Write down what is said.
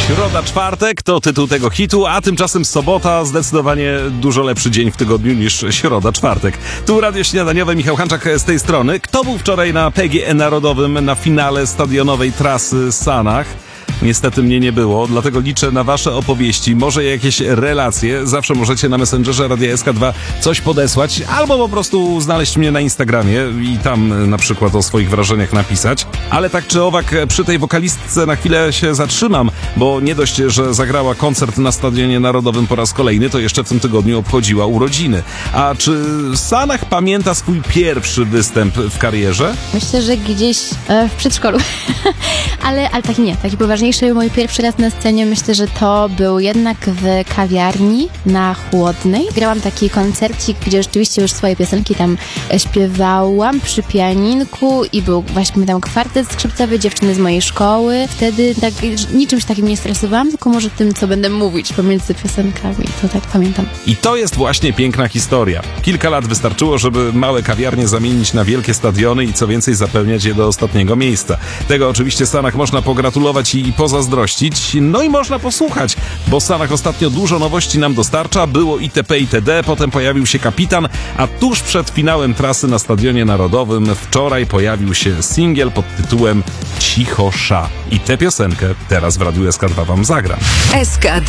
Środa, czwartek to tytuł tego hitu, a tymczasem sobota zdecydowanie dużo lepszy dzień w tygodniu niż środa, czwartek. Tu Radio Śniadaniowe, Michał Hanczak z tej strony. Kto był wczoraj na PGE Narodowym na finale stadionowej trasy Sanach? Niestety mnie nie było, dlatego liczę na wasze opowieści, może jakieś relacje. Zawsze możecie na Messengerze Radia SK2 coś podesłać, albo po prostu znaleźć mnie na Instagramie i tam na przykład o swoich wrażeniach napisać. Ale tak czy owak przy tej wokalistce na chwilę się zatrzymam, bo nie dość, że zagrała koncert na Stadionie Narodowym po raz kolejny, to jeszcze w tym tygodniu obchodziła urodziny. A czy Sanach pamięta swój pierwszy występ w karierze? Myślę, że gdzieś w przedszkolu. ale taki poważniejszy mój pierwszy raz na scenie, myślę, że to był jednak w kawiarni na Chłodnej. Grałam taki koncercik, gdzie rzeczywiście już swoje piosenki tam śpiewałam przy pianinku i był właśnie tam kwartet skrzypcowy, dziewczyny z mojej szkoły. Wtedy tak niczym się takim nie stresowałam, tylko może tym, co będę mówić pomiędzy piosenkami. To tak pamiętam. I to jest właśnie piękna historia. Kilka lat wystarczyło, żeby małe kawiarnie zamienić na wielkie stadiony i co więcej zapełniać je do ostatniego miejsca. Tego oczywiście Sanach można pogratulować i pozazdrościć, no i można posłuchać, bo Sanach ostatnio dużo nowości nam dostarcza, było itp. itd., potem pojawił się Kapitan, a tuż przed finałem trasy na Stadionie Narodowym wczoraj pojawił się singiel pod tytułem Cicho Sza. I tę piosenkę teraz w Radiu SK2 wam zagram. SK2